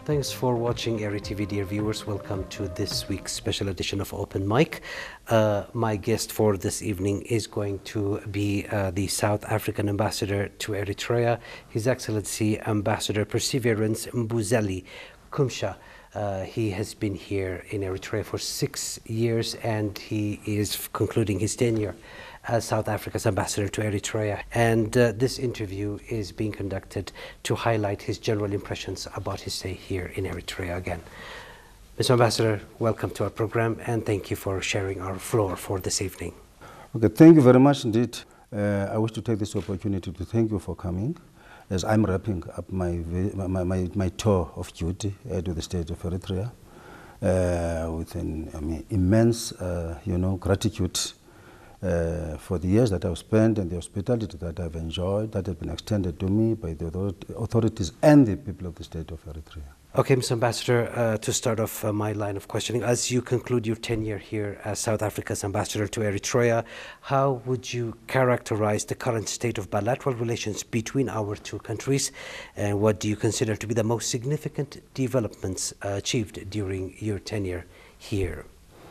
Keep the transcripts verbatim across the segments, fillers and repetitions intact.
Thanks for watching Eri T V, dear viewers. Welcome to this week's special edition of Open Mic. Uh, my guest for this evening is going to be uh, the South African ambassador to Eritrea, His Excellency Ambassador Perseverance Mbuzeli Kumsha. Uh, he has been here in Eritrea for six years and he is concluding his tenure as South Africa's ambassador to Eritrea. And uh, this interview is being conducted to highlight his general impressions about his stay here in Eritrea again. Mister Ambassador, welcome to our program and thank you for sharing our floor for this evening. Okay, thank you very much indeed. Uh, I wish to take this opportunity to thank you for coming, as I'm wrapping up my, my, my, my tour of duty uh, to the state of Eritrea uh, with an I mean, immense uh, you know, gratitude Uh, for the years that I've spent and the hospitality that I've enjoyed, that has been extended to me by the authorities and the people of the state of Eritrea. Okay, Mister Ambassador, uh, to start off uh, my line of questioning, as you conclude your tenure here as South Africa's ambassador to Eritrea, how would you characterize the current state of bilateral relations between our two countries, and what do you consider to be the most significant developments uh, achieved during your tenure here?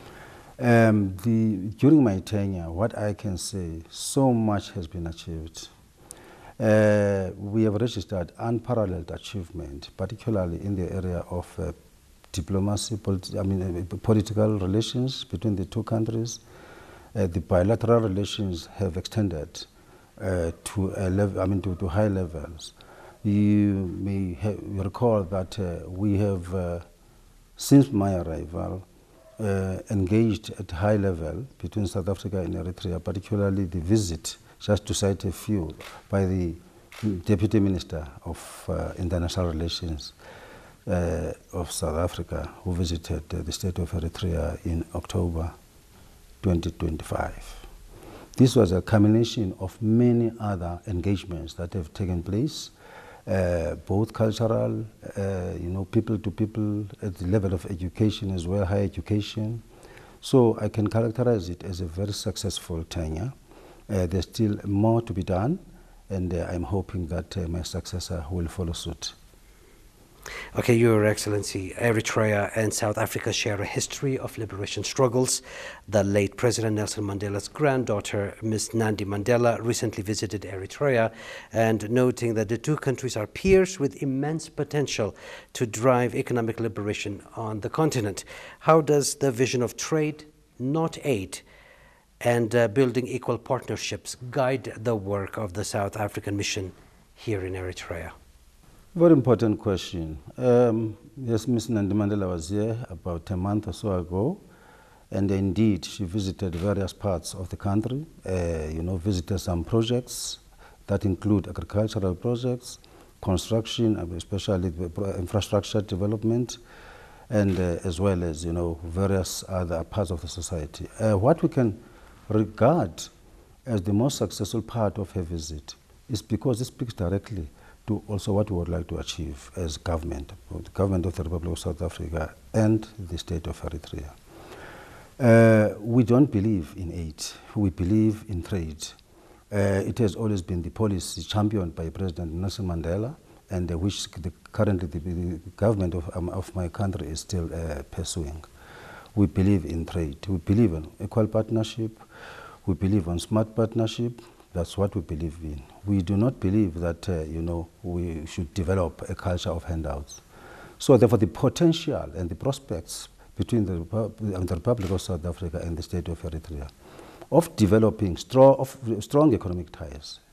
Um, the, during my tenure, what I can say, so much has been achieved. Uh, we have registered unparalleled achievement, particularly in the area of uh, diplomacy, politi I mean, uh, political relations between the two countries. Uh, the bilateral relations have extended uh, to a level, I mean, to, to high levels. You may recall that uh, we have, uh, since my arrival, Uh, engaged at high level between South Africa and Eritrea, particularly the visit, just to cite a few, by the Deputy Minister of uh, International Relations uh, of South Africa, who visited uh, the state of Eritrea in October twenty twenty-five. This was a combination of many other engagements that have taken place, Uh, both cultural, uh, you know, people to people, at the level of education as well, higher education. So I can characterize it as a very successful tenure. Uh, there's still more to be done, and uh, I'm hoping that uh, my successor will follow suit. Okay, Your Excellency, Eritrea and South Africa share a history of liberation struggles. The late President Nelson Mandela's granddaughter, Miss Nandi Mandela, recently visited Eritrea, and noting that the two countries are peers with immense potential to drive economic liberation on the continent. How does the vision of trade, not aid, and uh, building equal partnerships guide the work of the South African mission here in Eritrea? Very important question. Um, yes, Miss Nandi Mandela was here about a month or so ago, and indeed she visited various parts of the country, uh, you know, visited some projects that include agricultural projects, construction, especially infrastructure development, and uh, as well as, you know, various other parts of the society. Uh, what we can regard as the most successful part of her visit is because it speaks directly to also what we would like to achieve as government, the government of the Republic of South Africa and the state of Eritrea. Uh, we don't believe in aid, we believe in trade. Uh, it has always been the policy championed by President Nelson Mandela, and uh, which the, currently the, the government of, um, of my country is still uh, pursuing. We believe in trade, we believe in equal partnership, we believe in smart partnership. That's what we believe in. We do not believe that, uh, you know, we should develop a culture of handouts. So therefore the potential and the prospects between the, Repu the Republic of South Africa and the state of Eritrea of developing strong, of strong economic ties